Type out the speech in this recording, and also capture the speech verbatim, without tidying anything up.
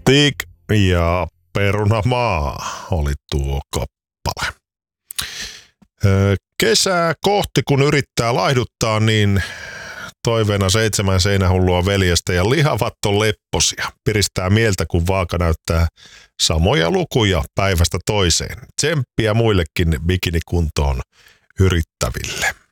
Tik ja Perunamaa oli tuo kappale. Kesää kohti, kun yrittää laihduttaa, niin toiveena seitsemän seinähullua veljestä ja lihavat on lepposia. Piristää mieltä, kun vaaka näyttää samoja lukuja päivästä toiseen. Tsemppiä muillekin bikinikuntoon yrittäville.